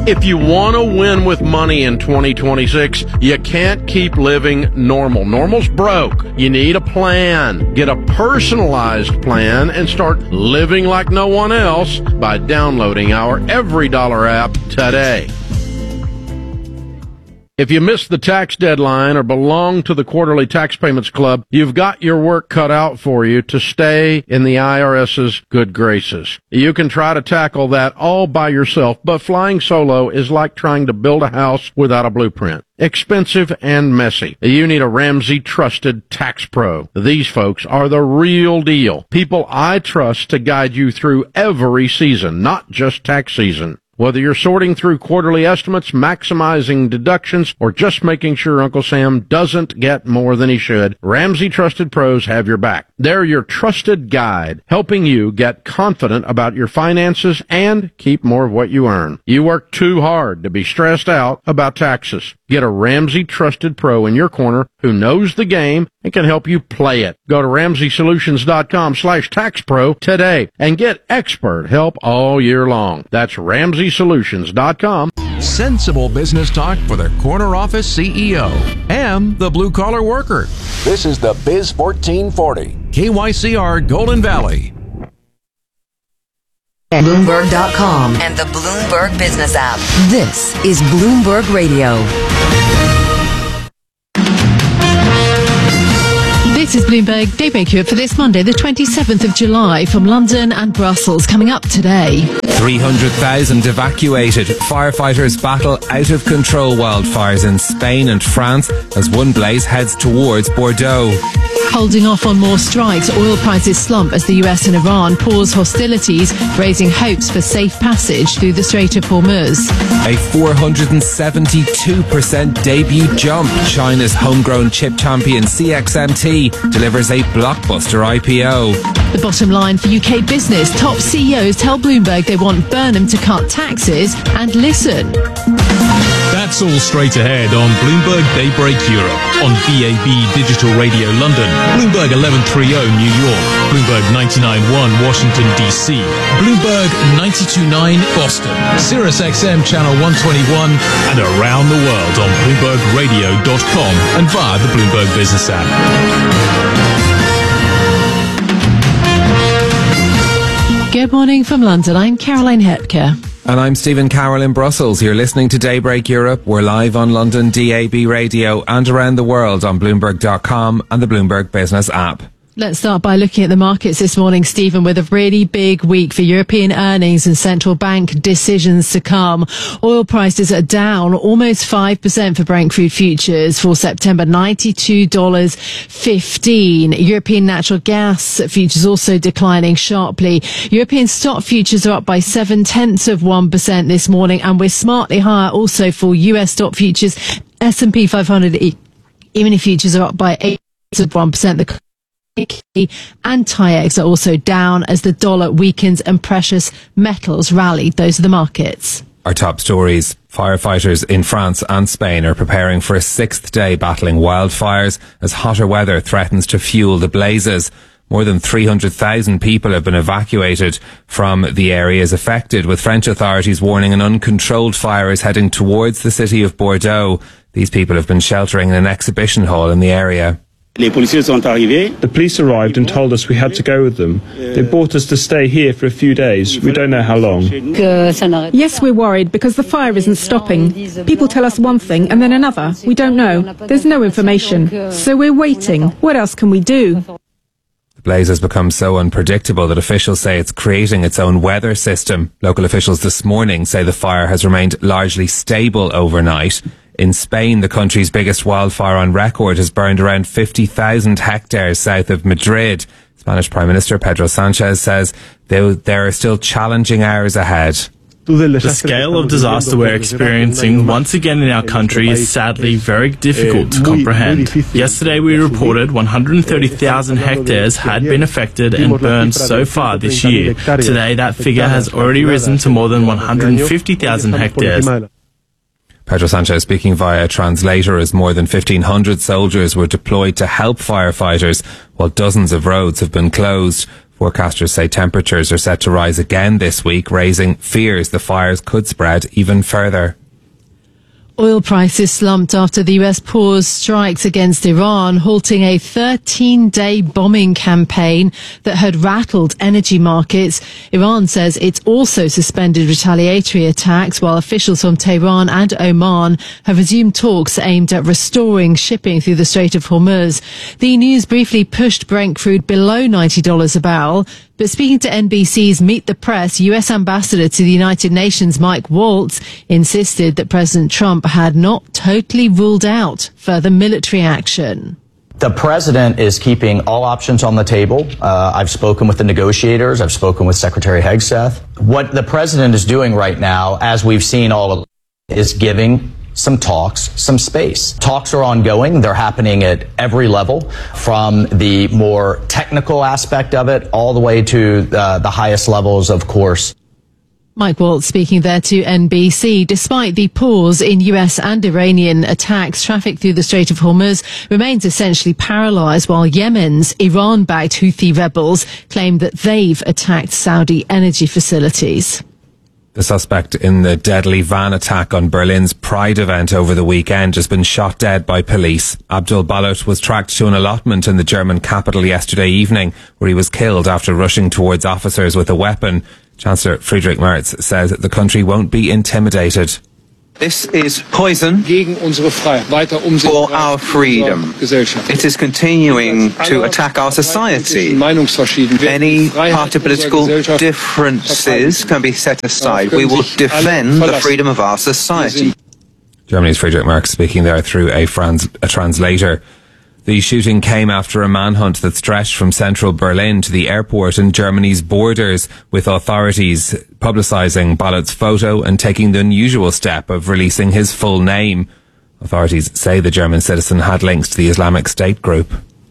If you want to win with money in 2026, you can't keep living normal. Normal's broke. You need a plan. Get a personalized plan and start living like no one else by downloading our Every Dollar app today. If you missed the tax deadline or belong to the Quarterly Tax Payments Club, you've got your work cut out for you to stay in the IRS's good graces. You can try to tackle that all by yourself, but flying solo is like trying to build a house without a blueprint. Expensive and messy. You need a Ramsey Trusted Tax Pro. These folks are the real deal. People I trust to guide you through every season, not just tax season. Whether you're sorting through quarterly estimates, maximizing deductions, or just making sure Uncle Sam doesn't get more than he should, Ramsey Trusted Pros have your back. They're your trusted guide, helping you get confident about your finances and keep more of what you earn. You work too hard to be stressed out about taxes. Get a Ramsey Trusted Pro in your corner who knows the game and can help you play it. Go to RamseySolutions.com/taxpro today and get expert help all year long. That's RamseySolutions.com. Sensible business talk for the corner office CEO and the blue-collar worker. This is the Biz 1440. KYCR Golden Valley. Bloomberg.com and the Bloomberg Business app. This is Bloomberg Radio. This is Bloomberg Daybreak Europe for this Monday, the 27th of July, from London and Brussels. Coming up today. 300,000 evacuated. Firefighters battle out of control wildfires in Spain and France as one blaze heads towards Bordeaux. Holding off on more strikes, oil prices slump as the US and Iran pause hostilities, raising hopes for safe passage through the Strait of Hormuz. A 472% debut jump. China's homegrown chip champion CXMT delivers a blockbuster IPO. The bottom line for UK business. Top CEOs tell Bloomberg they want Burnham to cut taxes and listen. That's all straight ahead on Bloomberg Daybreak Europe, on BAB Digital Radio London, Bloomberg 1130 New York, Bloomberg 99.1 Washington DC, Bloomberg 92.9 Boston, Sirius XM Channel 121, and around the world on BloombergRadio.com and via the Bloomberg Business app. Good morning from London. I'm Caroline Hepker. And I'm Stephen Carroll in Brussels. You're listening to Daybreak Europe. We're live on London DAB Radio and around the world on Bloomberg.com and the Bloomberg Business app. Let's start by looking at the markets this morning, Stephen, with a really big week for European earnings and central bank decisions to come. Oil prices are down almost 5% for Brent crude futures for September, $92.15. European natural gas futures also declining sharply. European stock futures are up by 0.7% this morning, and we're smartly higher also for US stock futures. S&P 500 even futures are up by 8.1%. The and TAIEX are also down as the dollar weakens and precious metals rally. Those are the markets. Our top stories. Firefighters in France and Spain are preparing for a sixth day battling wildfires as hotter weather threatens to fuel the blazes. More than 300,000 people have been evacuated from the areas affected, with French authorities warning an uncontrolled fire is heading towards the city of Bordeaux. These people have been sheltering in an exhibition hall in the area. The police arrived and told us we had to go with them. They brought us to stay here for a few days. We don't know how long. Yes, we're worried because the fire isn't stopping. People tell us one thing and then another. We don't know. There's no information. So we're waiting. What else can we do? The blaze has become so unpredictable that officials say it's creating its own weather system. Local officials this morning say the fire has remained largely stable overnight. In Spain, the country's biggest wildfire on record has burned around 50,000 hectares south of Madrid. Spanish Prime Minister Pedro Sanchez says there are still challenging hours ahead. The scale of disaster we're experiencing once again in our country is sadly very difficult to comprehend. Yesterday we reported 130,000 hectares had been affected and burned so far this year. Today that figure has already risen to more than 150,000 hectares. Pedro Sanchez speaking via a translator as more than 1,500 soldiers were deployed to help firefighters while dozens of roads have been closed. Forecasters say temperatures are set to rise again this week, raising fears the fires could spread even further. Oil prices slumped after the US paused strikes against Iran, halting a 13-day bombing campaign that had rattled energy markets. Iran says it's also suspended retaliatory attacks, while officials from Tehran and Oman have resumed talks aimed at restoring shipping through the Strait of Hormuz. The news briefly pushed Brent crude below $90 a barrel. But speaking to NBC's Meet the Press, US Ambassador to the United Nations Mike Waltz insisted that President Trump had not totally ruled out further military action. The president is keeping all options on the table. I've spoken with the negotiators. I've spoken with Secretary Hegseth. What the president is doing right now, as we've seen all of, is giving some talks, some space. Talks are ongoing. They're happening at every level, from the more technical aspect of it all the way to the highest levels, of course. Mike Waltz speaking there to NBC. Despite the pause in US and Iranian attacks, traffic through the Strait of Hormuz remains essentially paralyzed, while Yemen's Iran-backed Houthi rebels claim that they've attacked Saudi energy facilities. The suspect in the deadly van attack on Berlin's Pride event over the weekend has been shot dead by police. Abdul Balut was tracked to an allotment in the German capital yesterday evening, where he was killed after rushing towards officers with a weapon. Chancellor Friedrich Merz says the country won't be intimidated. This is poison for our freedom. It is continuing to attack our society. Any party political differences can be set aside. We will defend the freedom of our society. Germany's Friedrich Merz speaking there through a translator. The shooting came after a manhunt that stretched from central Berlin to the airport and Germany's borders, with authorities publicising Balut's photo and taking the unusual step of releasing his full name. Authorities say the German citizen had links to the Islamic State group.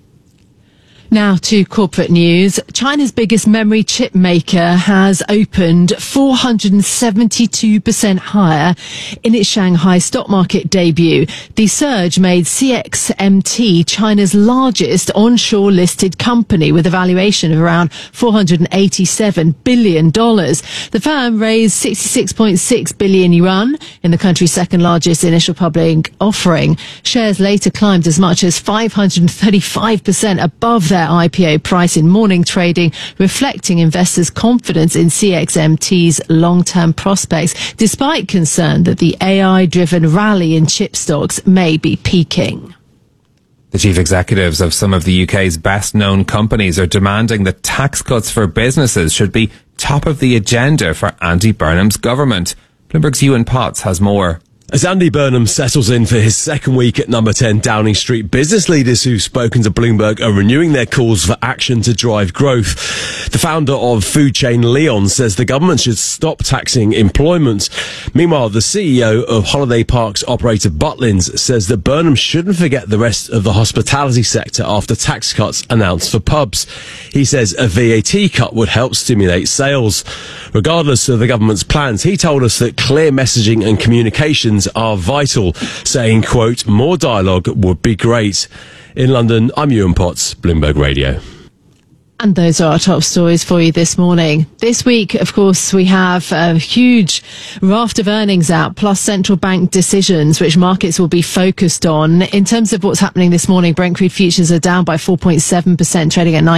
Now to corporate news. China's biggest memory chip maker has opened 472% higher in its Shanghai stock market debut. The surge made CXMT China's largest onshore listed company, with a valuation of around $487 billion. The firm raised 66.6 billion yuan in the country's second largest initial public offering. Shares later climbed as much as 535% above their IPO price in morning trading, reflecting investors' confidence in CXMT's long-term prospects, despite concern that the AI-driven rally in chip stocks may be peaking. The chief executives of some of the UK's best-known companies are demanding that tax cuts for businesses should be top of the agenda for Andy Burnham's government. Bloomberg's Ewan Potts has more. As Andy Burnham settles in for his second week at number 10 Downing Street, business leaders who've spoken to Bloomberg are renewing their calls for action to drive growth. The founder of food chain Leon says the government should stop taxing employment. Meanwhile, the CEO of holiday parks operator Butlins says that Burnham shouldn't forget the rest of the hospitality sector after tax cuts announced for pubs. He says a VAT cut would help stimulate sales. Regardless of the government's plans, he told us that clear messaging and communication are vital, saying, quote, more dialogue would be great. In London, I'm Ewan Potts, Bloomberg Radio. And those are our top stories for you this morning. This week, of course, we have a huge raft of earnings out, plus central bank decisions, which markets will be focused on. In terms of what's happening this morning, Brent crude futures are down by 4.7%, trading at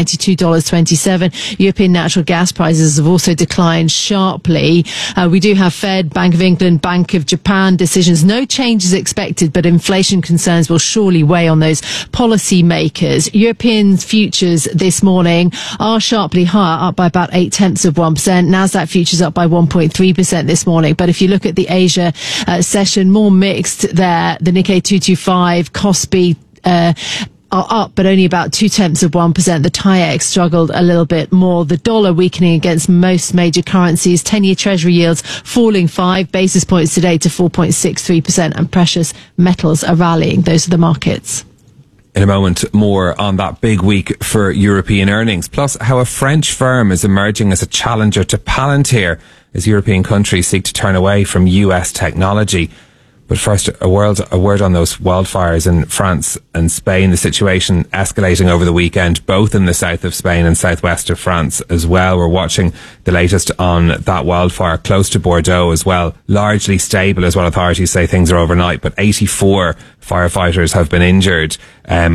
$92.27. European natural gas prices have also declined sharply. We do have Fed, Bank of England, Bank of Japan decisions. No changes expected, but inflation concerns will surely weigh on those policy makers. European futures this morning are sharply higher, up by about 0.8%. Nasdaq futures up by 1.3% this morning. But if you look at the Asia session, more mixed there. The Nikkei 225, Kospi are up, but only about 0.2%. The TAIEX struggled a little bit more. The dollar weakening against most major currencies. 10-year Treasury yields falling 5 basis points today to 4.63%, and precious metals are rallying. Those are the markets. In a moment, more on that big week for European earnings, plus how a French firm is emerging as a challenger to Palantir as European countries seek to turn away from US technology. But first, a word on those wildfires in France and Spain. The situation escalating over the weekend, both in the south of Spain and southwest of France as well. We're watching the latest on that wildfire close to Bordeaux as well. Largely stable is what authorities say. Things are overnight, but 84 firefighters have been injured in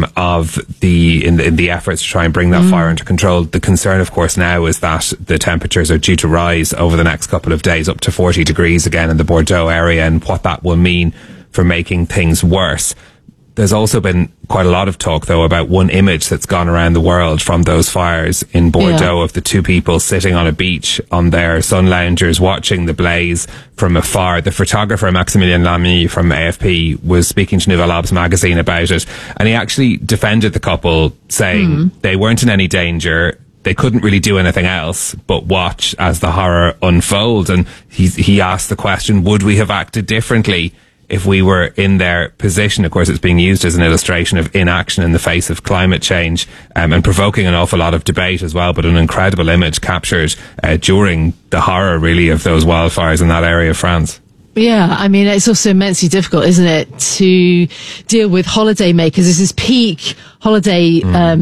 the efforts to try and bring that fire under control. The concern, of course, now is that the temperatures are due to rise over the next couple of days up to 40 degrees again in the Bordeaux area, and what that will mean for making things worse. There's also been quite a lot of talk, though, about one image that's gone around the world from those fires in Bordeaux of the two people sitting on a beach on their sun loungers watching the blaze from afar. The photographer Maximilien Lamy from AFP was speaking to Nouvelle Obs magazine about it, and he actually defended the couple, saying they weren't in any danger. They couldn't really do anything else but watch as the horror unfold. And he asked the question, would we have acted differently if we were in their position? Of course, it's being used as an illustration of inaction in the face of climate change, and provoking an awful lot of debate as well, but an incredible image captured during the horror, really, of those wildfires in that area of France. Yeah, I mean, it's also immensely difficult, isn't it, to deal with holiday makers. This is peak holiday,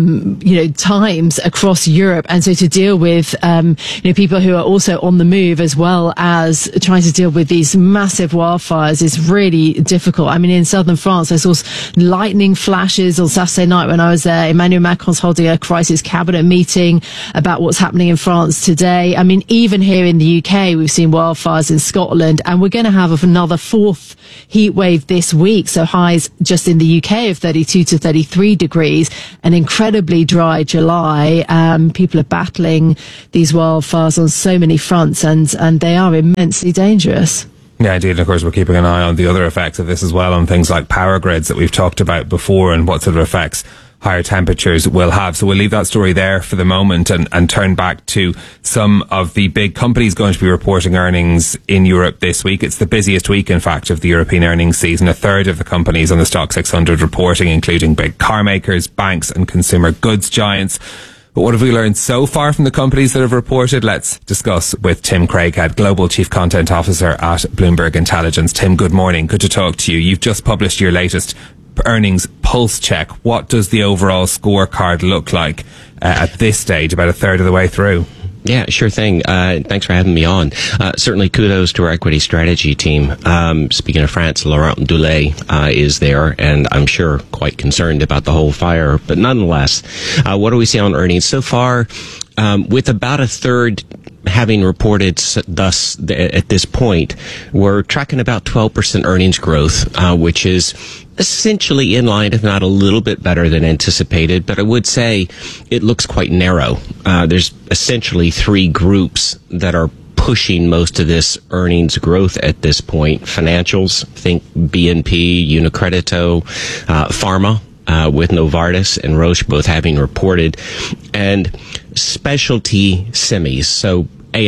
times across Europe. And so to deal with, people who are also on the move as well as trying to deal with these massive wildfires is really difficult. I mean, in southern France, I saw lightning flashes on Saturday night when I was there. Emmanuel Macron's holding a crisis cabinet meeting about what's happening in France today. I mean, even here in the UK, we've seen wildfires in Scotland, and we're going to have another fourth heat wave this week. So highs just in the UK of 32 to 33 degrees. An incredibly dry July. People are battling these wildfires on so many fronts, and they are immensely dangerous. Yeah, indeed. And of course, we're keeping an eye on the other effects of this as well, on things like power grids that we've talked about before, and what sort of effects higher temperatures will have. So we'll leave that story there for the moment and turn back to some of the big companies going to be reporting earnings in Europe this week. It's the busiest week, in fact, of the European earnings season. A third of the companies on the Stock 600 reporting, including big car makers, banks and consumer goods giants. But what have we learned so far from the companies that have reported? Let's discuss with Tim Craighead, Global Chief Content Officer at Bloomberg Intelligence. Tim, good morning. Good to talk to you. You've just published your latest earnings pulse check. What does the overall scorecard look like at this stage, about a third of the way through? Yeah, sure thing. Thanks for having me on. Certainly kudos to our equity strategy team. Speaking of France, Laurent Dulay is there, and I'm sure quite concerned about the whole fire. But nonetheless, what do we see on earnings so far? With about a third having reported thus at this point, we're tracking about 12% earnings growth, which is essentially in line, if not a little bit better than anticipated. But I would say it looks quite narrow. There's essentially three groups that are pushing most of this earnings growth at this point. Financials, think BNP, Unicredito, Pharma, with Novartis and Roche both having reported, and specialty semis. So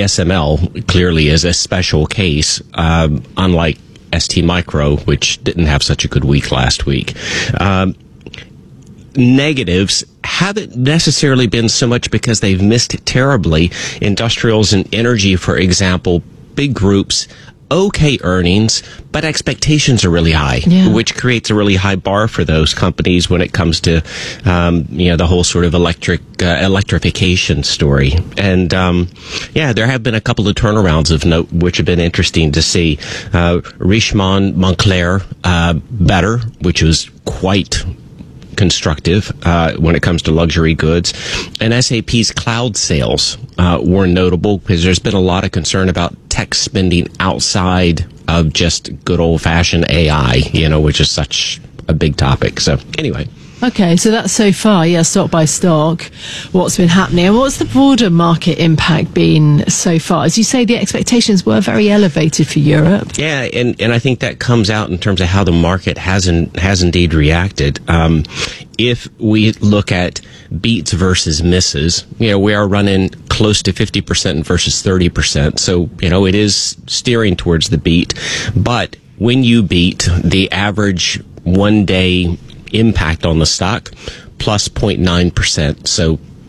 ASML clearly is a special case, unlike ST Micro, which didn't have such a good week last week. Negatives haven't necessarily been so much because they've missed terribly. Industrials and energy, for example, big groups, okay earnings, but expectations are really high, which creates a really high bar for those companies when it comes to, the whole sort of electrification story. And, there have been a couple of turnarounds of note, which have been interesting to see. Richemont, Moncler, better, which was quite constructive when it comes to luxury goods. And SAP's cloud sales were notable because there's been a lot of concern about tech spending outside of just good old-fashioned AI, which is such a big topic. So anyway. Okay, so that's so far, stock by stock, what's been happening. And what's the broader market impact been so far? As you say, the expectations were very elevated for Europe. Yeah, and I think that comes out in terms of how the market has indeed reacted. If we look at beats versus misses, we are running close to 50% versus 30%. So, it is steering towards the beat. But when you beat, the average one day impact on the stock plus 0.9%. So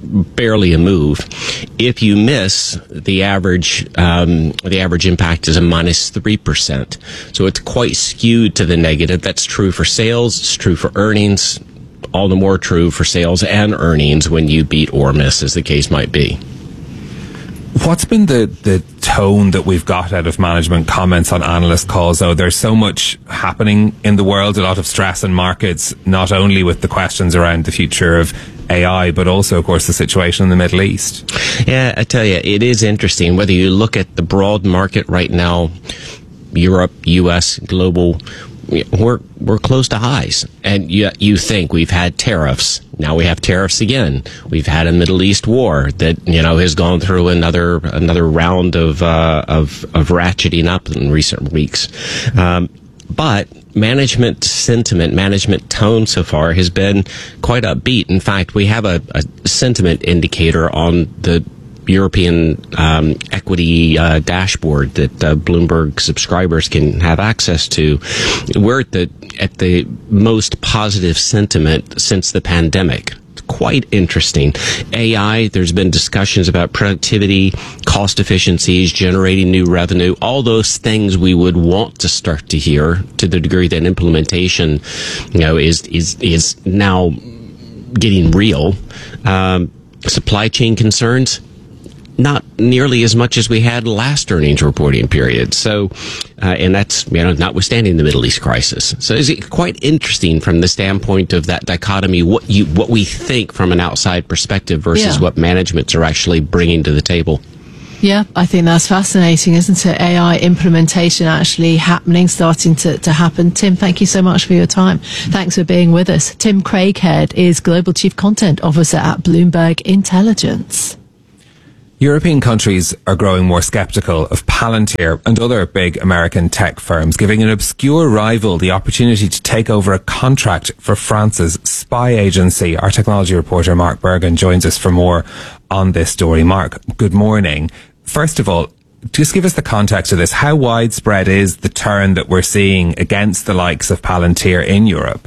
barely a move. If you miss, the average impact is a minus 3%. So it's quite skewed to the negative. That's true for sales. It's true for earnings. All the more true for sales and earnings when you beat or miss, as the case might be. What's been the tone that we've got out of management comments on analyst calls, though? There's so much happening in the world, a lot of stress in markets, not only with the questions around the future of AI, but also, of course, the situation in the Middle East. Yeah, I tell you, it is interesting. Whether you look at the broad market right now, Europe, US, global, we're close to highs. And you think we've had tariffs. Now we have tariffs again. We've had a Middle East war that, has gone through another round of ratcheting up in recent weeks. But management sentiment, management tone so far has been quite upbeat. In fact, we have a sentiment indicator on the European equity dashboard that Bloomberg subscribers can have access to. We're at the most positive sentiment since the pandemic. It's quite interesting. AI, there's been discussions about productivity, cost efficiencies, generating new revenue, all those things we would want to start to hear, to the degree that implementation, is now getting real. Supply chain concerns, not nearly as much as we had last earnings reporting period. So, and that's, notwithstanding the Middle East crisis. So it's quite interesting from the standpoint of that dichotomy, what we think from an outside perspective versus what managements are actually bringing to the table. Yeah, I think that's fascinating, isn't it? AI implementation actually happening, starting to happen. Tim, thank you so much for your time. Thanks for being with us. Tim Craighead is Global Chief Content Officer at Bloomberg Intelligence. European countries are growing more sceptical of Palantir and other big American tech firms, giving an obscure rival the opportunity to take over a contract for France's spy agency. Our technology reporter Mark Bergen joins us for more on this story. Mark, good morning. First of all, just give us the context of this. How widespread is the turn that we're seeing against the likes of Palantir in Europe?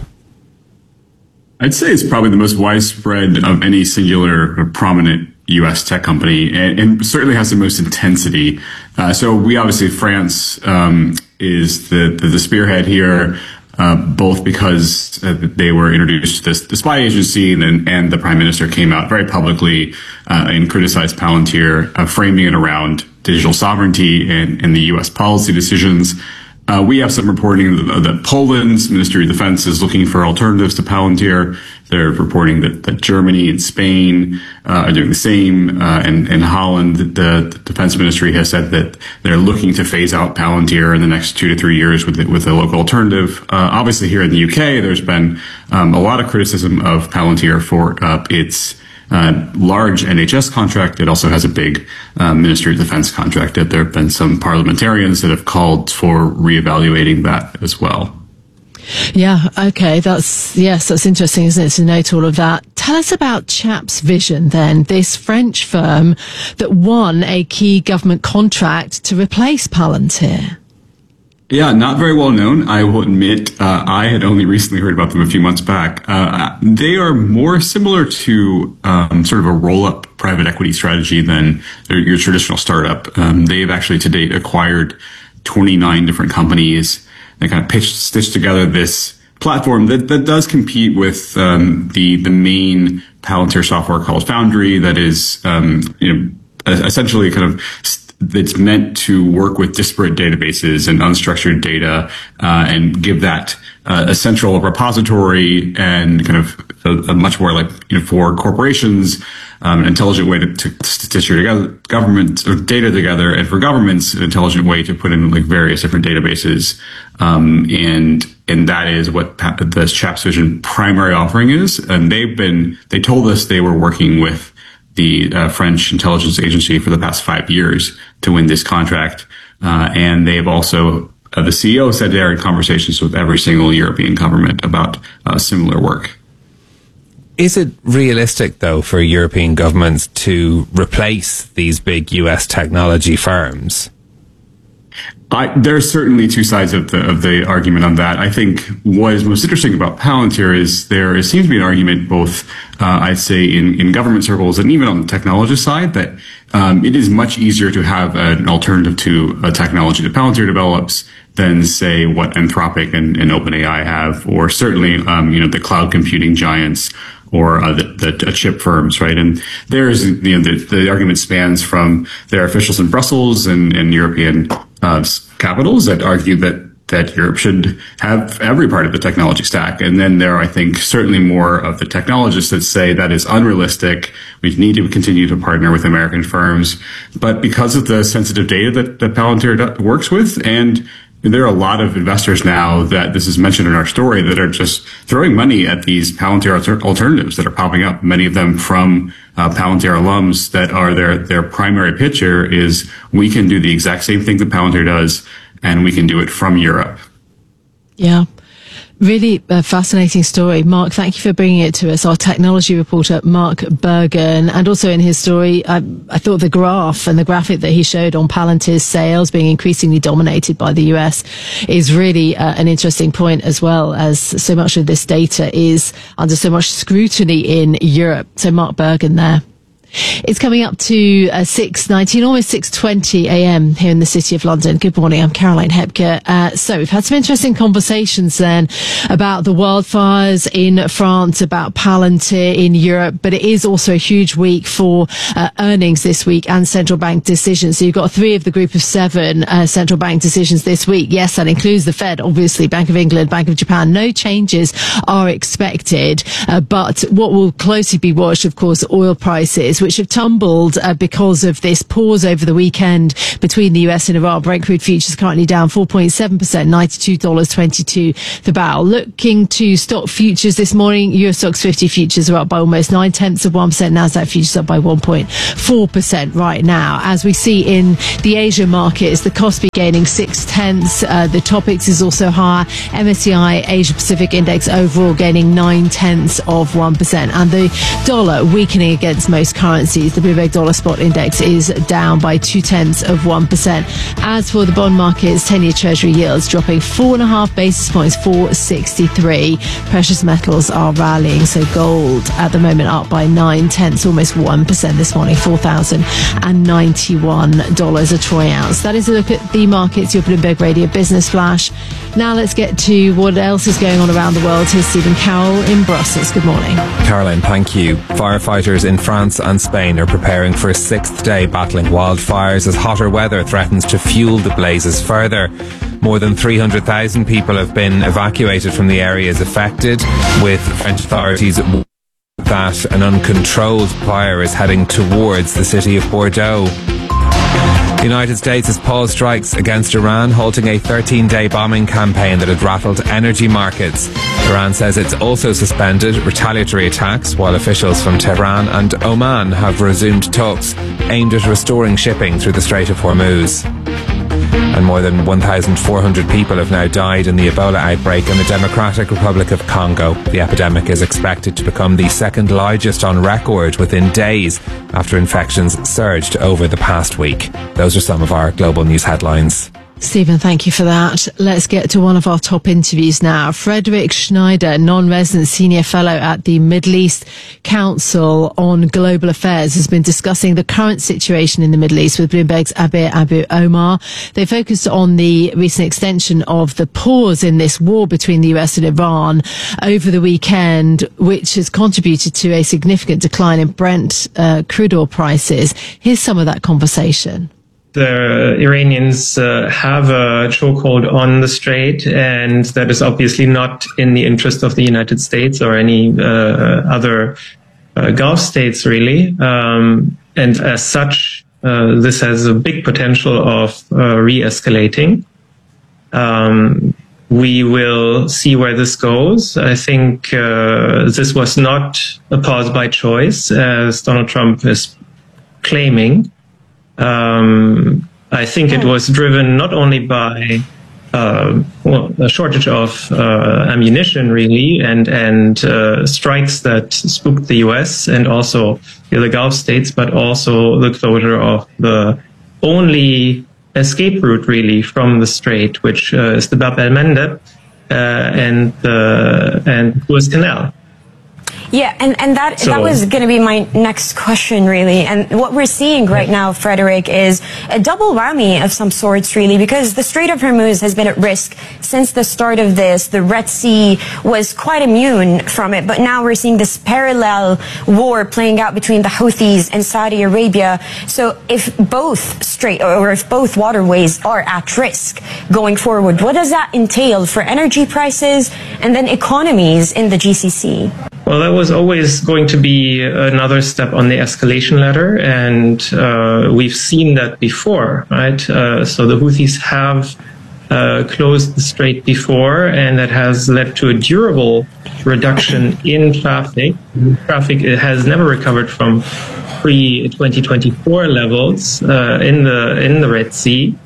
I'd say it's probably the most widespread of any singular or prominent U.S. tech company, and certainly has the most intensity. So we obviously, France is the spearhead here, both because they were introduced to the spy agency, and the Prime Minister came out very publicly and criticized Palantir, framing it around digital sovereignty and the U.S. policy decisions. We have some reporting that Poland's Ministry of Defense is looking for alternatives to Palantir. They're reporting that Germany and Spain are doing the same. And in Holland, the Defense Ministry has said that they're looking to phase out Palantir in the next 2 to 3 years with a local alternative. Obviously, here in the UK, there's been a lot of criticism of Palantir for its large NHS contract. It also has a big Ministry of Defense contract. There have been some parliamentarians that have called for reevaluating that as well. Yeah, okay, that's interesting, isn't it, to note all of that. Tell us about Chaps Vision then, this French firm that won a key government contract to replace Palantir. Yeah, not very well known, I will admit. I had only recently heard about them a few months back. They are more similar to sort of a roll-up private equity strategy than your traditional startup. They've actually to date acquired 29 different companies. They kind of stitched together this platform that does compete with the main Palantir software called Foundry, that is essentially kind of it's meant to work with disparate databases and unstructured data, and give that a central repository and kind of a much more like, for corporations, an intelligent way to stitch together government or data together, and for governments, an intelligent way to put in like various different databases. And that is what the Chaps Vision primary offering is. And they told us they were working with the French intelligence agency for the past 5 years to win this contract. And they've also, the CEO said they're in conversations with every single European government about similar work. Is it realistic, though, for European governments to replace these big US technology firms? There are certainly two sides of the argument on that. I think what is most interesting about Palantir is there seems to be an argument both, I'd say, in government circles and even on the technology side that it is much easier to have an alternative to a technology that Palantir develops than, say, what Anthropic and OpenAI have, or certainly, the cloud computing giants or the chip firms, right? And there's, the argument spans from their officials in Brussels and European capitals that argue that Europe should have every part of the technology stack. And then there are, I think, certainly more of the technologists that say that is unrealistic. We need to continue to partner with American firms. But because of the sensitive data that Palantir works with, and there are a lot of investors now that this is mentioned in our story that are just throwing money at these Palantir alternatives that are popping up. Many of them from Palantir alums that are their primary pitch here is we can do the exact same thing that Palantir does, and we can do it from Europe. Yeah. Really fascinating story. Mark, thank you for bringing it to us. Our technology reporter, Mark Bergen. And also in his story, I thought the graph and the graphic that he showed on Palantir's sales being increasingly dominated by the US is really an interesting point, as well, as so much of this data is under so much scrutiny in Europe. So Mark Bergen there. It's coming up to 6:19, almost 6:20 a.m. here in the City of London. Good morning, I'm Caroline Hepker. So we've had some interesting conversations then about the wildfires in France, about Palantir in Europe, but it is also a huge week for earnings this week and central bank decisions. So you've got 3 of the group of 7 central bank decisions this week. Yes, that includes the Fed, obviously, Bank of England, Bank of Japan. No changes are expected, but what will closely be watched, of course, oil prices, which have tumbled because of this pause over the weekend between the US and Iran. Brent crude futures currently down 4.7%, $92.22 the barrel. Looking to stock futures this morning, US Stocks 50 futures are up by almost 0.9%. NASDAQ futures up by 1.4% right now. As we see in the Asia markets, the Kospi gaining 0.6. The Topix is also higher. MSCI Asia Pacific Index overall gaining 0.9%. And the dollar weakening against most currencies. The Bloomberg Dollar Spot Index is down by 0.2%. As for the bond markets, 10-year Treasury yields dropping 4.5 basis points, 4.63. Precious metals are rallying, so gold at the moment up by 0.9, almost 1% this morning, $4,091 a troy ounce. That is a look at the markets, your Bloomberg Radio Business Flash. Now let's get to what else is going on around the world. Here's Stephen Carroll in Brussels. Good morning. Caroline, thank you. Firefighters in France and Spain are preparing for a 6th day battling wildfires as hotter weather threatens to fuel the blazes further. More than 300,000 people have been evacuated from the areas affected, with French authorities that an uncontrolled fire is heading towards the city of Bordeaux. The United States has paused strikes against Iran, halting a 13-day bombing campaign that had rattled energy markets. Iran says it's also suspended retaliatory attacks, while officials from Tehran and Oman have resumed talks aimed at restoring shipping through the Strait of Hormuz. And more than 1,400 people have now died in the Ebola outbreak in the Democratic Republic of Congo. The epidemic is expected to become the 2nd largest on record within days after infections surged over the past week. Those are some of our global news headlines. Stephen, thank you for that. Let's get to one of our top interviews now. Frederick Schneider, non-resident senior fellow at the Middle East Council on Global Affairs, has been discussing the current situation in the Middle East with Bloomberg's Abir Abu Omar. They focused on the recent extension of the pause in this war between the US and Iran over the weekend, which has contributed to a significant decline in Brent crude oil prices. Here's some of that conversation. The Iranians have a chokehold on the strait, and that is obviously not in the interest of the United States or any other Gulf states, really. And as such, this has a big potential of re-escalating. We will see where this goes. I think this was not a pause by choice, as Donald Trump is claiming. I think it was driven not only by a shortage of ammunition, really, and strikes that spooked the U.S. and also the other Gulf states, but also the closure of the only escape route really from the strait, which is the Bab el-Mandeb and Suez Canal. Yeah, and that was going to be my next question, really. And what we're seeing right now, Frederick, is a double whammy of some sorts, really, because the Strait of Hormuz has been at risk since the start of this. The Red Sea was quite immune from it, but now we're seeing this parallel war playing out between the Houthis and Saudi Arabia. So if both if both waterways are at risk going forward, what does that entail for energy prices and then economies in the GCC? Well, that was always going to be another step on the escalation ladder, and we've seen that before, right? So the Houthis have closed the strait before, and that has led to a durable reduction in traffic. Traffic has never recovered from pre-2024 levels in the Red Sea,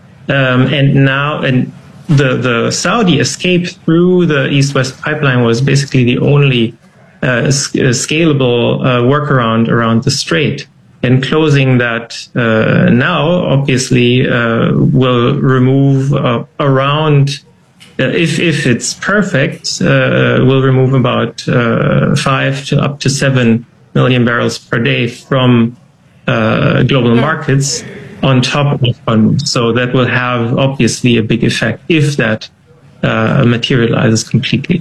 and the Saudi escape through the East-West pipeline was basically the only scalable workaround around the strait. And closing that now, obviously, will remove around, if it's perfect, will remove about 5 to up to 7 million barrels per day from global markets on top of Hormuz. So that will have, obviously, a big effect if that materializes completely.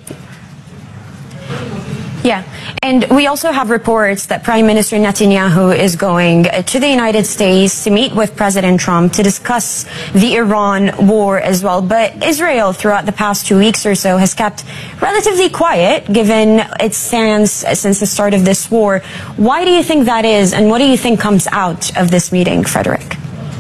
Yeah, and we also have reports that Prime Minister Netanyahu is going to the United States to meet with President Trump to discuss the Iran war as well. But Israel, throughout the past 2 weeks or so, has kept relatively quiet, given its stance since the start of this war. Why do you think that is, and what do you think comes out of this meeting, Frederick?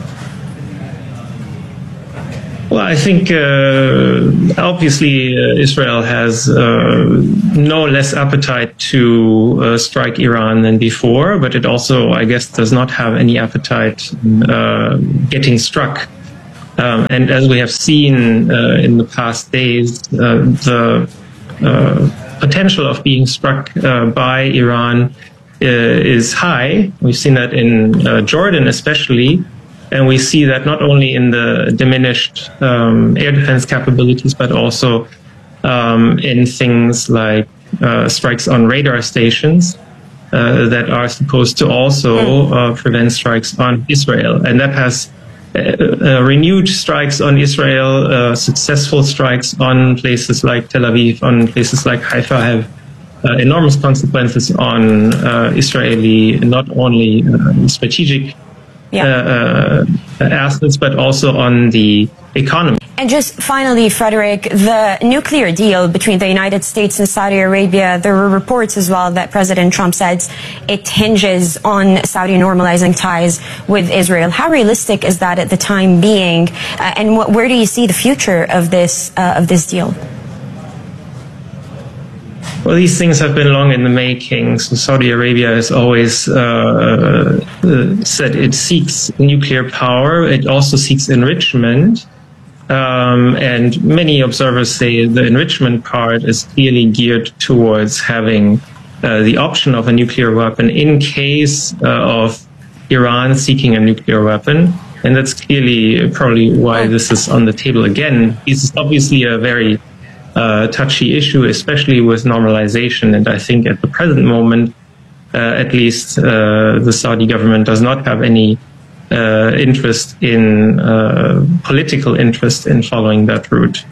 Well, I think obviously Israel has no less appetite to strike Iran than before, but it also, I guess, does not have any appetite getting struck. And as we have seen in the past days, the potential of being struck by Iran is high. We've seen that in Jordan especially. And we see that not only in the diminished air defense capabilities, but also in things like strikes on radar stations that are supposed to also prevent strikes on Israel. And that has renewed strikes on Israel, successful strikes on places like Tel Aviv, on places like Haifa have enormous consequences on Israeli, not only strategic assets, but also on the economy. And just finally, Frederick, the nuclear deal between the United States and Saudi Arabia, there were reports as well that President Trump said it hinges on Saudi normalizing ties with Israel. How realistic is that at the time being? And where do you see the future of this deal? Well, these things have been long in the making. So Saudi Arabia has always said it seeks nuclear power. It also seeks enrichment. And many observers say the enrichment part is clearly geared towards having the option of a nuclear weapon in case of Iran seeking a nuclear weapon. And that's clearly probably why this is on the table again. This is obviously a very touchy issue, especially with normalization. And I think at the present moment, at least the Saudi government does not have any political interest in following that route.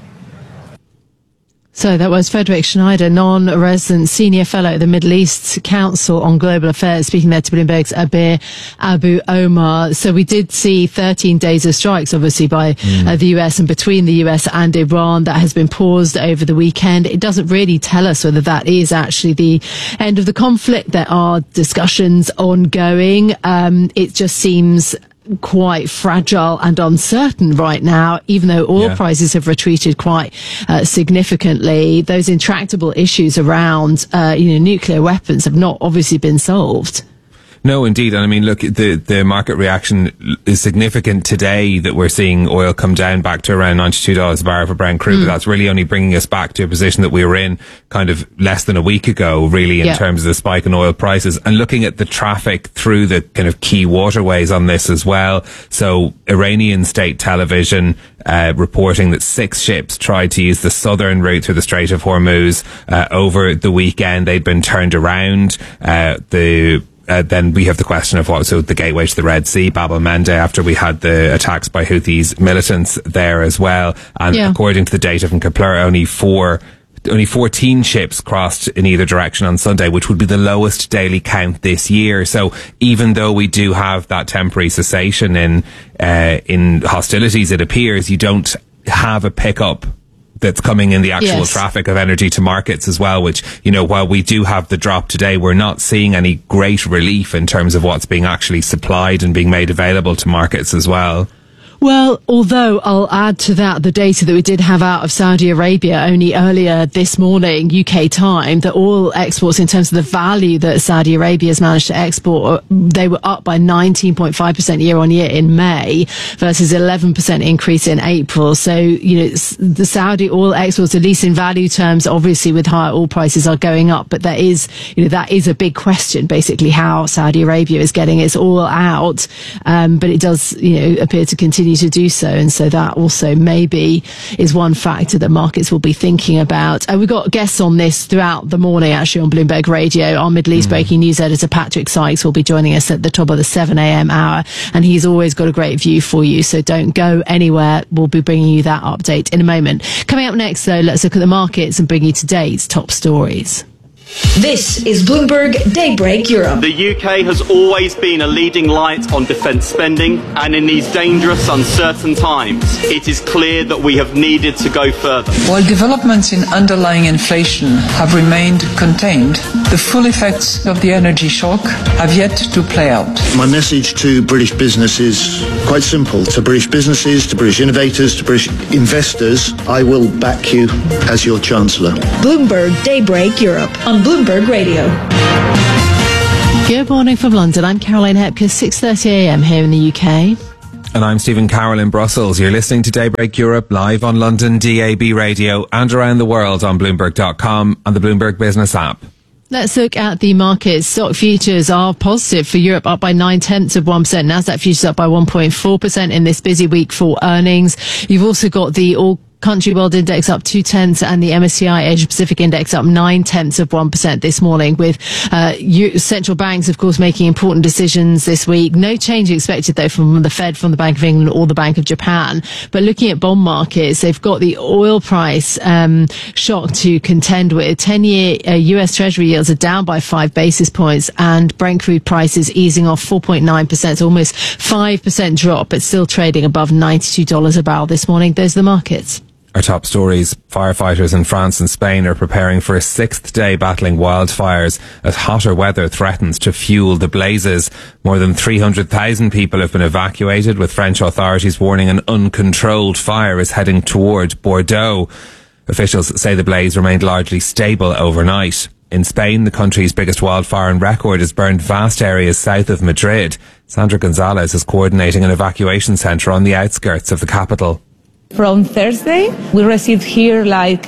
So that was Frederick Schneider, non-resident senior fellow at the Middle East Council on Global Affairs, speaking there to Bloomberg's Abir Abu Omar. So we did see 13 days of strikes, obviously, by the US and between the US and Iran. That has been paused over the weekend. It doesn't really tell us whether that is actually the end of the conflict. There are discussions ongoing. It just seems quite fragile and uncertain right now, even though oil prices have retreated quite significantly. Those intractable issues around nuclear weapons have not obviously been solved. No, indeed. And I mean, look, the market reaction is significant today that we're seeing oil come down back to around $92 a barrel for Brent crude. But that's really only bringing us back to a position that we were in kind of less than a week ago, really, in terms of the spike in oil prices. And looking at the traffic through the kind of key waterways on this as well. So Iranian state television reporting that 6 ships tried to use the southern route through the Strait of Hormuz over the weekend. They'd been turned around. Then we have the question of so the gateway to the Red Sea, Bab el-Mandeb, after we had the attacks by Houthis militants there as well. And according to the data from Kepler, only 14 ships crossed in either direction on Sunday, which would be the lowest daily count this year. So even though we do have that temporary cessation in hostilities, it appears you don't have a pickup that's coming in the actual traffic of energy to markets as well, which, while we do have the drop today, we're not seeing any great relief in terms of what's being actually supplied and being made available to markets as well. Well, although I'll add to that the data that we did have out of Saudi Arabia only earlier this morning, UK time, that oil exports in terms of the value that Saudi Arabia has managed to export, they were up by 19.5% year on year in May versus 11% increase in April. So, the Saudi oil exports, at least in value terms, obviously with higher oil prices, are going up. But there is, that is a big question, basically, how Saudi Arabia is getting its oil out. But it does, appear to continue to do so, and so that also maybe is one factor that markets will be thinking about. We've got guests on this throughout the morning, actually, on Bloomberg Radio. Our Middle East breaking news editor Patrick Sykes will be joining us at the top of the 7 a.m. hour, and he's always got a great view for you, so don't go anywhere. We'll be bringing you that update in a moment. Coming up next, though, let's look at the markets and bring you today's top stories. This is Bloomberg Daybreak Europe. The UK has always been a leading light on defence spending, and in these dangerous, uncertain times, it is clear that we have needed to go further. While developments in underlying inflation have remained contained, the full effects of the energy shock have yet to play out. My message to British business is quite simple. To British businesses, to British innovators, to British investors, I will back you as your Chancellor. Bloomberg Daybreak Europe on Bloomberg Radio. Good morning from London. I'm Caroline Hepker, 6:30 a.m. here in the UK. And I'm Stephen Carroll in Brussels. You're listening to Daybreak Europe live on London DAB radio and around the world on Bloomberg.com and the Bloomberg Business app. Let's look at the markets. Stock futures are positive for Europe, up by 0.9%. Nasdaq futures up by 1.4% in this busy week for earnings. You've also got the All-Country World Index up 0.2 and the MSCI Asia Pacific Index up 0.9% this morning, with central banks, of course, making important decisions this week. No change expected, though, from the Fed, from the Bank of England or the Bank of Japan. But looking at bond markets, they've got the oil price shock to contend with. 10-year US Treasury yields are down by 5 basis points, and Brent crude prices easing off 4.9%, so almost 5% drop, but still trading above $92 a barrel this morning. Those are the markets. Our top stories: firefighters in France and Spain are preparing for a 6th day battling wildfires as hotter weather threatens to fuel the blazes. More than 300,000 people have been evacuated, with French authorities warning an uncontrolled fire is heading toward Bordeaux. Officials say the blaze remained largely stable overnight. In Spain, the country's biggest wildfire on record has burned vast areas south of Madrid. Sandra Gonzalez is coordinating an evacuation centre on the outskirts of the capital. From Thursday, we received here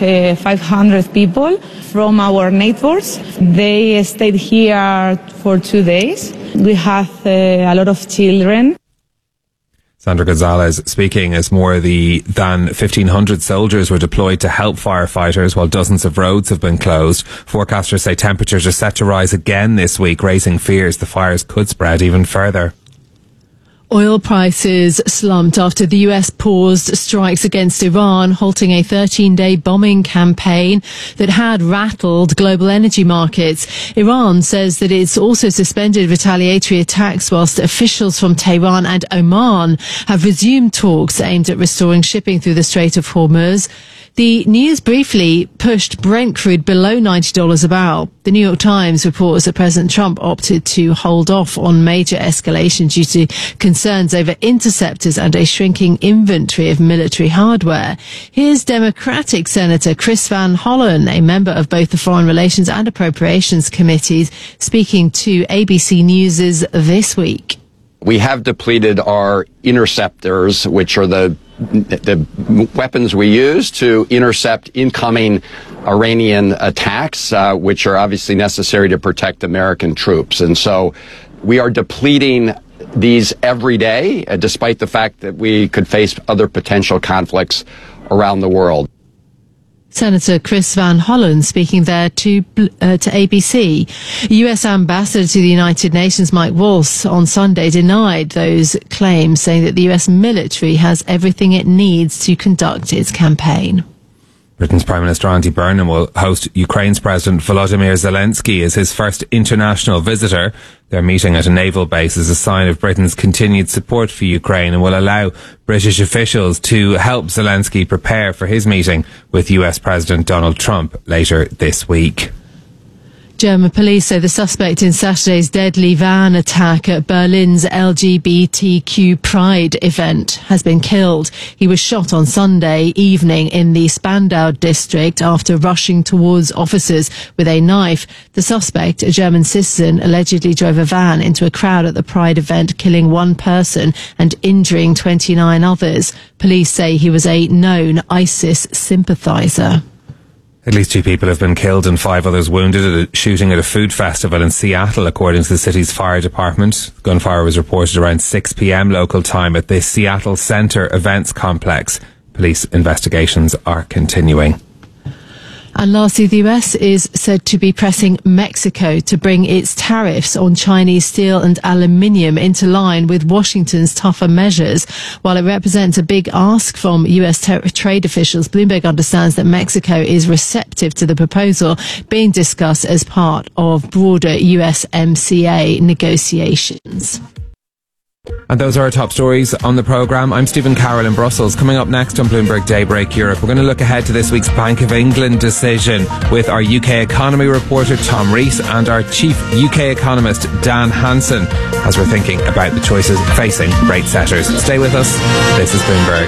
500 people from our neighbors. They stayed here for 2 days. We have a lot of children. Sandra Gonzalez speaking as more than 1,500 soldiers were deployed to help firefighters while dozens of roads have been closed. Forecasters say temperatures are set to rise again this week, raising fears the fires could spread even further. Oil prices slumped after the US paused strikes against Iran, halting a 13-day bombing campaign that had rattled global energy markets. Iran says that it's also suspended retaliatory attacks, whilst officials from Tehran and Oman have resumed talks aimed at restoring shipping through the Strait of Hormuz. The news briefly pushed Brent crude below $90 a barrel. The New York Times reports that President Trump opted to hold off on major escalation due to concerns concerns over interceptors and a shrinking inventory of military hardware. Here's Democratic Senator Chris Van Hollen, a member of both the Foreign Relations and Appropriations Committees, speaking to ABC News' This Week. We have depleted our interceptors, which are the weapons we use to intercept incoming Iranian attacks, which are obviously necessary to protect American troops. And so we are depleting these every day, despite the fact that we could face other potential conflicts around the world. Senator Chris Van Hollen speaking there to ABC. U.S. Ambassador to the United Nations Mike Waltz on Sunday denied those claims, saying that the U.S. military has everything it needs to conduct its campaign. Britain's Prime Minister Andy Burnham will host Ukraine's President Volodymyr Zelensky as his first international visitor. Their meeting at a naval base is a sign of Britain's continued support for Ukraine and will allow British officials to help Zelensky prepare for his meeting with US President Donald Trump later this week. German police say the suspect in Saturday's deadly van attack at Berlin's LGBTQ Pride event has been killed. He was shot on Sunday evening in the Spandau district after rushing towards officers with a knife. The suspect, a German citizen, allegedly drove a van into a crowd at the Pride event, killing one person and injuring 29 others. Police say he was a known ISIS sympathizer. At least 2 people have been killed and 5 others wounded at a shooting at a food festival in Seattle, according to the city's fire department. Gunfire was reported around 6 p.m. local time at the Seattle Center Events Complex. Police investigations are continuing. And lastly, the US is said to be pressing Mexico to bring its tariffs on Chinese steel and aluminium into line with Washington's tougher measures. While it represents a big ask from US trade officials, Bloomberg understands that Mexico is receptive to the proposal being discussed as part of broader USMCA negotiations. And those are our top stories on the programme. I'm Stephen Carroll in Brussels. Coming up next on Bloomberg Daybreak Europe, we're going to look ahead to this week's Bank of England decision with our UK economy reporter Tom Rees and our chief UK economist Dan Hansen as we're thinking about the choices facing rate setters. Stay with us. This is Bloomberg.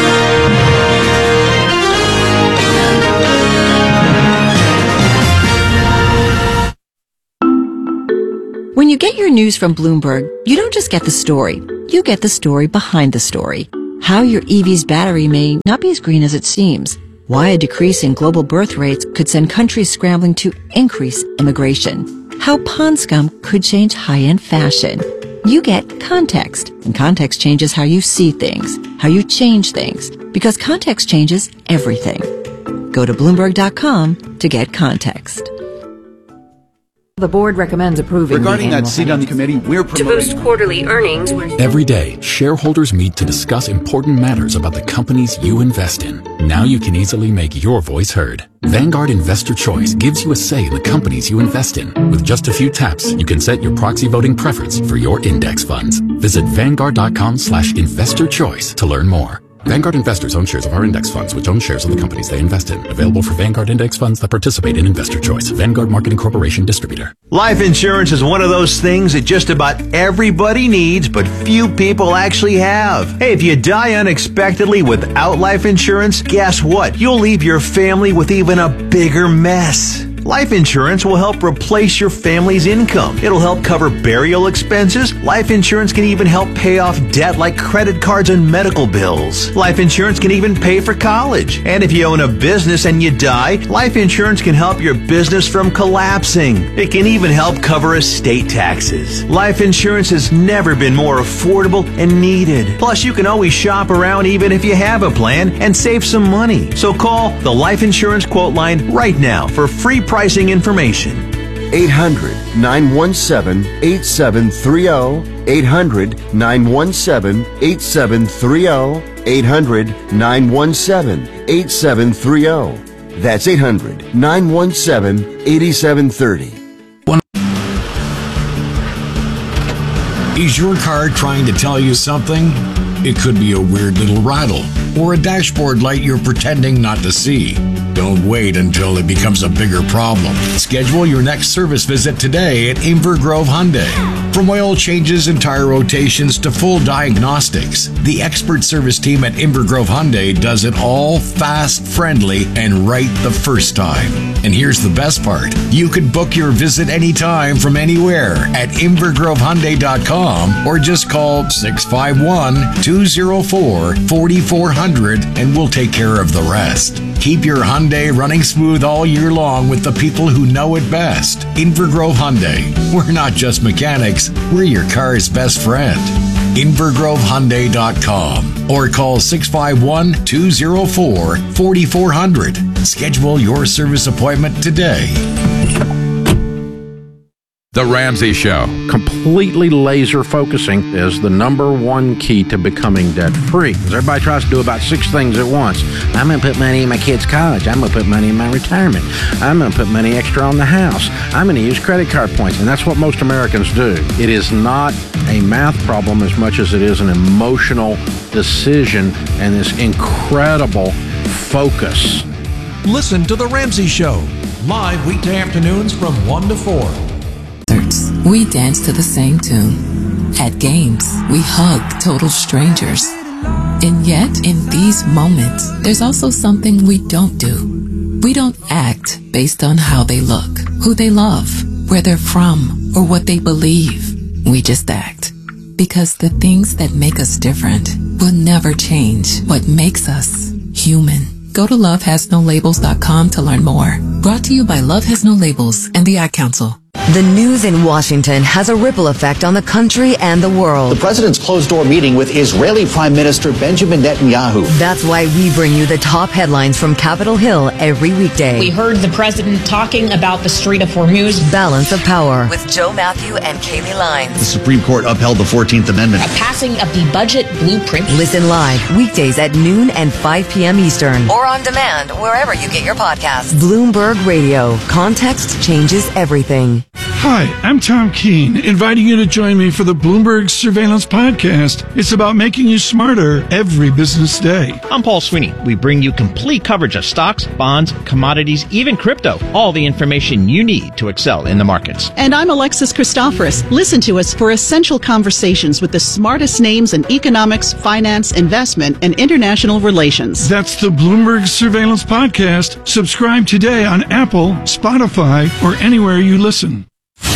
When you get your news from Bloomberg, you don't just get the story. You get the story behind the story. How your EV's battery may not be as green as it seems. Why a decrease in global birth rates could send countries scrambling to increase immigration. How pond scum could change high-end fashion. You get context, and context changes how you see things, how you change things, because context changes everything. Go to Bloomberg.com to get context. The board recommends approving regarding that seat on the committee, we're promoting to boost quarterly earnings. Every day, shareholders meet to discuss important matters about the companies you invest in. Now you can easily make your voice heard. Vanguard Investor Choice gives you a say in the companies you invest in. With just a few taps, you can set your proxy voting preference for your index funds. Visit Vanguard.com/investorchoice to learn more. Vanguard investors own shares of our index funds, which own shares of the companies they invest in. Available for Vanguard index funds that participate in Investor Choice. Vanguard Marketing Corporation distributor. Life insurance is one of those things that just about everybody needs, but few people actually have. Hey, if you die unexpectedly without life insurance, guess what? You'll leave your family with even a bigger mess. Life insurance will help replace your family's income. It'll help cover burial expenses. Life insurance can even help pay off debt like credit cards and medical bills. Life insurance can even pay for college. And if you own a business and you die, life insurance can help your business from collapsing. It can even help cover estate taxes. Life insurance has never been more affordable and needed. Plus, you can always shop around even if you have a plan and save some money. So call the Life Insurance Quote Line right now for free pricing information. 800-917-8730. 800-917-8730. 800-917-8730. That's 800-917-8730. Is your car trying to tell you something? It could be a weird little rattle, or a dashboard light you're pretending not to see. Don't wait until it becomes a bigger problem. Schedule your next service visit today at Inver Grove Hyundai. From oil changes and tire rotations to full diagnostics, the expert service team at Inver Grove Hyundai does it all fast, friendly, and right the first time. And here's the best part. You can book your visit anytime from anywhere at invergrovehyundai.com or just call 651-204-4400 and we'll take care of the rest. Keep your Hyundai running smooth all year long with the people who know it best. Inver Grove Hyundai. We're not just mechanics, we're your car's best friend. invergrovehyundai.com or call 651-204-4400. Schedule your service appointment today. The Ramsey Show. Completely laser focusing is the number one key to becoming debt-free. Because everybody tries to do about 6 things at once. I'm going to put money in my kids' college. I'm going to put money in my retirement. I'm going to put money extra on the house. I'm going to use credit card points. And that's what most Americans do. It is not a math problem as much as it is an emotional decision and this incredible focus. Listen to The Ramsey Show. Live weekday afternoons from 1 to 4. We dance to the same tune. At games, we hug total strangers. And yet, in these moments, there's also something we don't do. We don't act based on how they look, who they love, where they're from, or what they believe. We just act. Because the things that make us different will never change what makes us human. Go to lovehasnolabels.com to learn more. Brought to you by Love Has No Labels and the Ad Council. The news in Washington has a ripple effect on the country and the world. The president's closed-door meeting with Israeli Prime Minister Benjamin Netanyahu. That's why we bring you the top headlines from Capitol Hill every weekday. We heard the president talking about the Strait of Hormuz. Balance of Power with Joe Matthew and Kaylee Lyons. The Supreme Court upheld the 14th Amendment. A passing of the budget blueprint. Listen live weekdays at noon and 5 p.m. Eastern. Or on demand wherever you get your podcasts. Bloomberg Radio. Context changes everything. Hi, I'm Tom Keene, inviting you to join me for the Bloomberg Surveillance Podcast. It's about making you smarter every business day. I'm Paul Sweeney. We bring you complete coverage of stocks, bonds, commodities, even crypto. All the information you need to excel in the markets. And I'm Alexis Christoforous. Listen to us for essential conversations with the smartest names in economics, finance, investment, and international relations. That's the Bloomberg Surveillance Podcast. Subscribe today on Apple, Spotify, or anywhere you listen.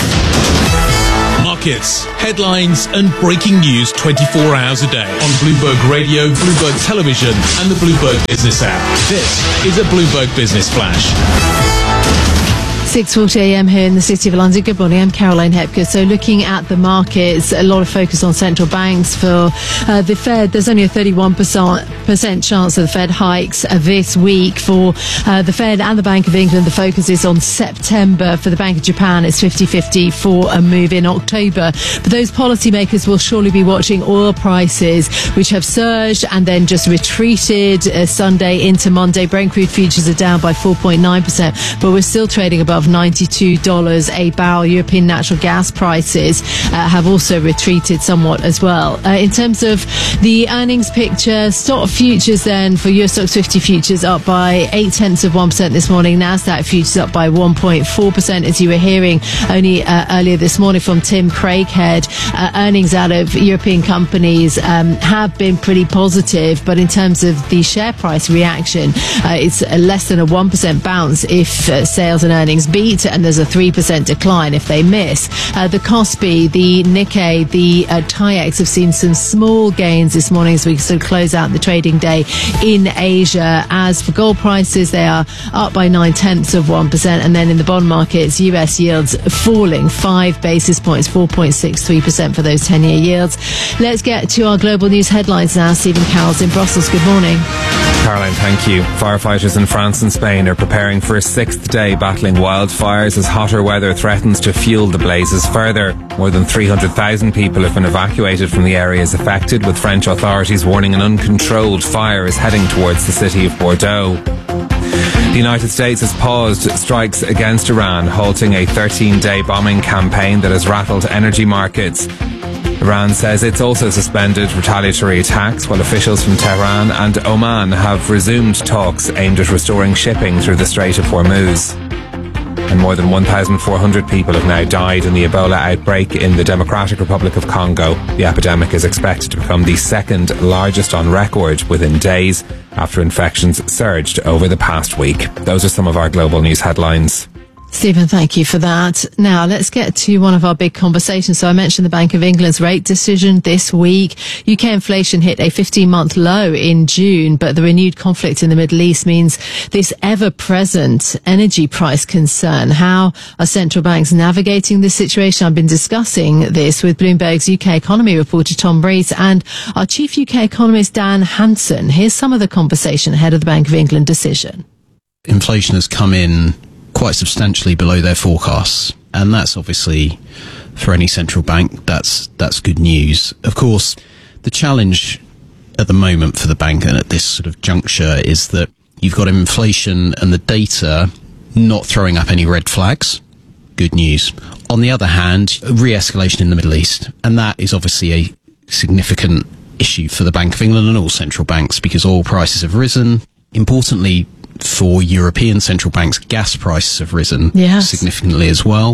Markets, headlines, and breaking news 24 hours a day on Bloomberg Radio, Bloomberg Television, and the Bloomberg Business app. This is a Bloomberg Business Flash. 6:40 a.m. here in the City of London. Good morning, I'm Caroline Hepker. So looking at the markets, a lot of focus on central banks for the Fed. There's only a 31% chance of the Fed hikes this week. For the Fed and the Bank of England, the focus is on September. For the Bank of Japan, it's 50-50 for a move in October. But those policymakers will surely be watching oil prices, which have surged and then just retreated Sunday into Monday. Brent crude futures are down by 4.9%, but we're still trading above $92 a barrel. European natural gas prices have also retreated somewhat as well. In terms of the earnings picture, stock futures then for US Stocks 50 futures up by 0.8% this morning. Nasdaq futures up by 1.4%, as you were hearing only earlier this morning from Tim Craighead. Earnings out of European companies have been pretty positive, but in terms of the share price reaction, it's less than a 1% bounce if sales and earnings beat, and there's a 3% decline if they miss. The Kospi, the Nikkei, the TAIEX have seen some small gains this morning as we sort of close out the trading day in Asia. As for gold prices, they are up by 0.9%, and then in the bond markets, US yields falling 5 basis points, 4.63% for those 10-year yields. Let's get to our global news headlines now. Stephen Carroll's in Brussels. Good morning. Caroline, thank you. Firefighters in France and Spain are preparing for a 6th day battling wildfires as hotter weather threatens to fuel the blazes further. More than 300,000 people have been evacuated from the areas affected, with French authorities warning an uncontrolled fire is heading towards the city of Bordeaux. The United States has paused strikes against Iran, halting a 13-day bombing campaign that has rattled energy markets. Iran says it's also suspended retaliatory attacks, while officials from Tehran and Oman have resumed talks aimed at restoring shipping through the Strait of Hormuz. And more than 1,400 people have now died in the Ebola outbreak in the Democratic Republic of Congo. The epidemic is expected to become the second largest on record within days after infections surged over the past week. Those are some of our global news headlines. Stephen, thank you for that. Now, let's get to one of our big conversations. So I mentioned the Bank of England's rate decision this week. UK inflation hit a 15-month low in June, but the renewed conflict in the Middle East means this ever-present energy price concern. How are central banks navigating this situation? I've been discussing this with Bloomberg's UK economy reporter Tom Breeze and our chief UK economist Dan Hansen. Here's some of the conversation ahead of the Bank of England decision. Inflation has come in quite substantially below their forecasts, and that's obviously, for any central bank, that's good news. Of course, the challenge at the moment for the bank and at this sort of juncture is that you've got inflation and the data not throwing up any red flags. Good news. On the other hand, re-escalation in the Middle East, and that is obviously a significant issue for the Bank of England and all central banks because oil prices have risen. Importantly, for European central banks, gas prices have risen significantly as well.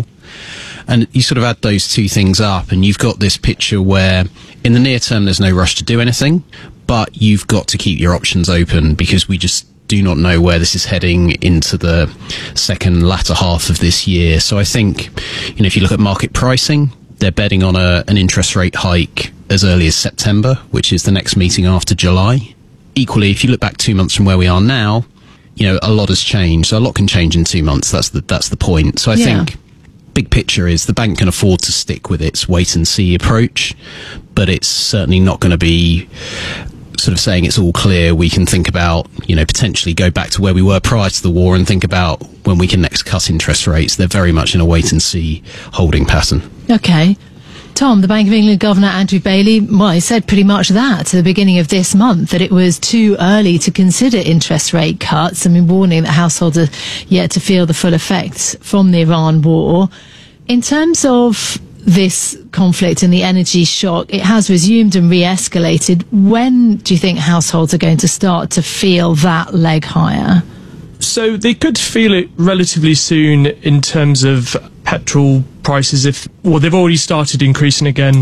And you sort of add those two things up and you've got this picture where in the near term there's no rush to do anything, but you've got to keep your options open because we just do not know where this is heading into the latter half of this year. So I think, if you look at market pricing, they're betting on an interest rate hike as early as September, which is the next meeting after July. Equally, if you look back 2 months from where we are now, a lot has changed. So a lot can change in 2 months. That's the point. So I think big picture is the bank can afford to stick with its wait and see approach, but it's certainly not going to be sort of saying it's all clear. We can think about, potentially go back to where we were prior to the war and think about when we can next cut interest rates. They're very much in a wait and see holding pattern. Okay. Tom, the Bank of England Governor Andrew Bailey, he said pretty much that at the beginning of this month, that it was too early to consider interest rate cuts. Warning that households are yet to feel the full effects from the Iran war. In terms of this conflict and the energy shock, it has resumed and re-escalated. When do you think households are going to start to feel that leg higher? So they could feel it relatively soon in terms of petrol prices. They've already started increasing again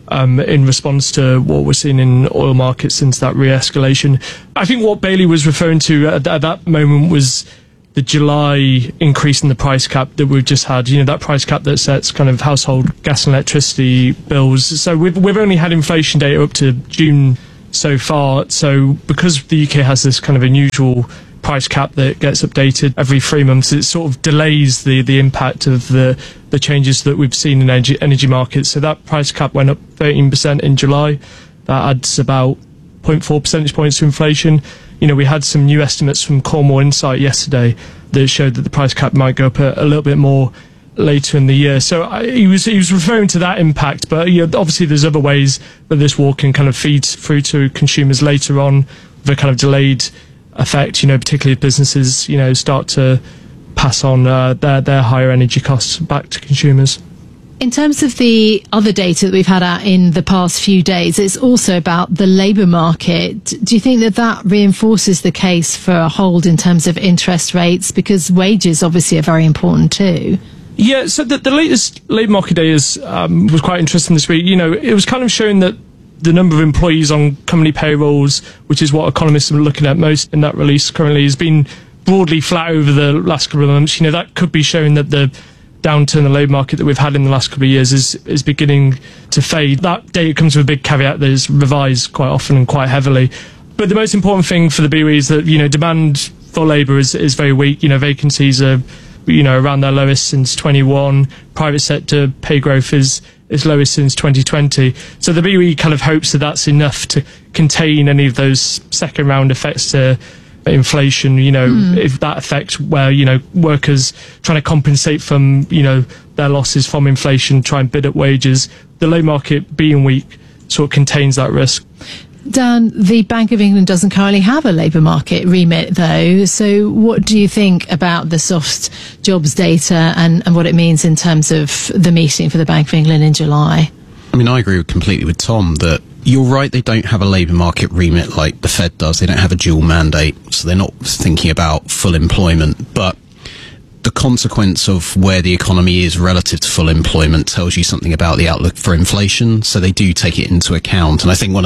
in response to what we're seeing in oil markets since that re-escalation. I think what Bailey was referring to at that moment was the July increase in the price cap that we've just had. That price cap that sets kind of household gas and electricity bills. So we've only had inflation data up to June so far. So because the UK has this kind of unusual price cap that gets updated every 3 months, it sort of delays the impact of the changes that we've seen in energy markets. So that price cap went up 13% in July. That adds about 0.4 percentage points to inflation. We had some new estimates from Cornwall Insight yesterday that showed that the price cap might go up a little bit more later in the year. So he was referring to that impact, but obviously there's other ways that this war can kind of feed through to consumers later on with a kind of delayed effect, particularly if businesses, start to pass on their higher energy costs back to consumers. In terms of the other data that we've had out in the past few days, it's also about the labour market. Do you think that reinforces the case for a hold in terms of interest rates? Because wages obviously are very important too. Yeah, so the latest labour market data was quite interesting this week. It was kind of showing that the number of employees on company payrolls, which is what economists are looking at most in that release currently, has been broadly flat over the last couple of months. That could be showing that the downturn in the labour market that we've had in the last couple of years is beginning to fade. That data comes with a big caveat that is revised quite often and quite heavily. But the most important thing for the BOE is that, demand for labour is very weak. Vacancies are, around their lowest since 21. Private sector pay growth is lowest since 2020. So the BOE kind of hopes that that's enough to contain any of those second round effects to inflation, if that effect where, workers trying to compensate from, their losses from inflation, try and bid up wages, the labour market being weak sort of contains that risk. Dan, the Bank of England doesn't currently have a labour market remit though, so what do you think about the soft jobs data and what it means in terms of the meeting for the Bank of England in July? I mean, I agree completely with Tom that you're right, they don't have a labour market remit like the Fed does. They don't have a dual mandate, so they're not thinking about full employment. But the consequence of where the economy is relative to full employment tells you something about the outlook for inflation, so they do take it into account. And I think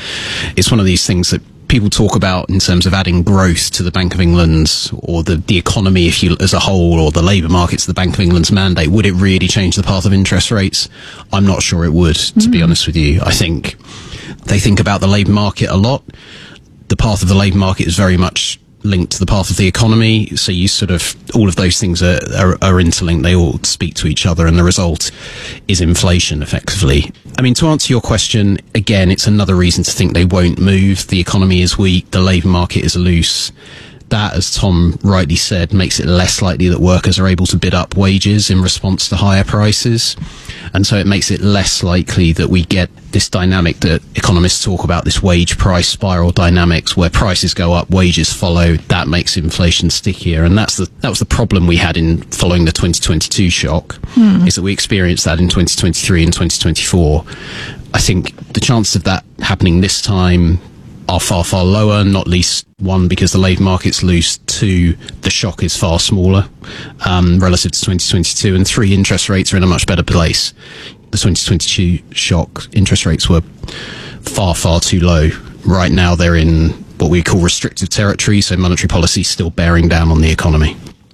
it's one of these things that people talk about in terms of adding growth to the Bank of England's or the economy as a whole, or the labour markets, the Bank of England's mandate. Would it really change the path of interest rates? I'm not sure it would, to be honest with you. I think they think about the labour market a lot. The path of the labour market is very much linked to the path of the economy, so you sort of, all of those things are interlinked. They all speak to each other, and the result is inflation, effectively. I mean, to answer your question, again, it's another reason to think they won't move. The economy is weak, the labour market is loose. That, as Tom rightly said, makes it less likely that workers are able to bid up wages in response to higher prices. And so it makes it less likely that we get this dynamic that economists talk about, this wage price spiral dynamics, where prices go up, wages follow. That makes inflation stickier. And that was the problem we had in following the 2022 shock, is that we experienced that in 2023 and 2024. I think the chances of that happening this time are far, far lower, not least, one, because the labour market's loose, two, the shock is far smaller relative to 2022, and three, interest rates are in a much better place. The 2022 shock, interest rates were far, far too low. Right now they're in what we call restrictive territory, so monetary policy is still bearing down on the economy.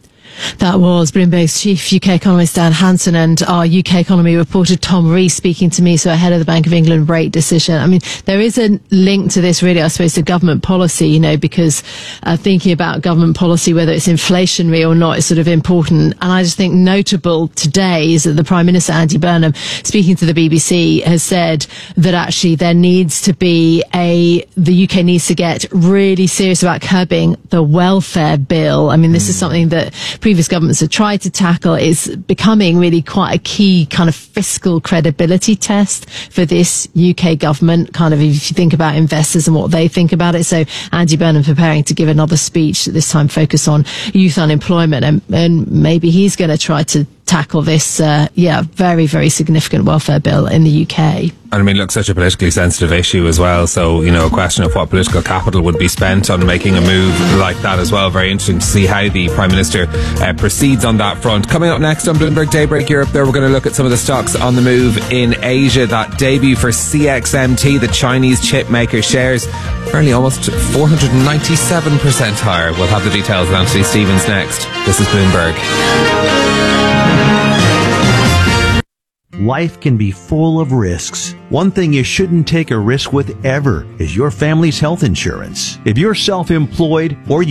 That was Bloomberg's chief UK economist Dan Hansen and our UK economy reporter Tom Rees speaking to me, so ahead of the Bank of England rate decision. I mean, there is a link to this really, I suppose, to government policy, because thinking about government policy, whether it's inflationary or not, is sort of important. And I just think notable today is that the Prime Minister, Andy Burnham, speaking to the BBC, has said that actually there needs to be the UK needs to get really serious about curbing the welfare bill. I mean, this is something that previous governments have tried to tackle. Is becoming really quite a key kind of fiscal credibility test for this UK government, kind of if you think about investors and what they think about it. So Andy Burnham preparing to give another speech, this time focus on youth unemployment, and maybe he's going to try to tackle this, very, very significant welfare bill in the UK. And I mean, look, such a politically sensitive issue as well. So, a question of what political capital would be spent on making a move like that as well. Very interesting to see how the Prime Minister proceeds on that front. Coming up next on Bloomberg Daybreak Europe, there we're going to look at some of the stocks on the move in Asia. That debut for CXMT, the Chinese chip maker, shares fairly almost 497% higher. We'll have the details with Anthony Stevens next. This is Bloomberg. Life can be full of risks. One thing you shouldn't take a risk with ever is your family's health insurance. If you're self-employed or